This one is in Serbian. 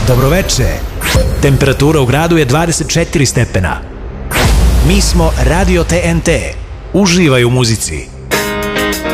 Dobroveče. Temperatura u gradu je 24 stepena. Mi smo Radio TNT. Uživaj u muzici.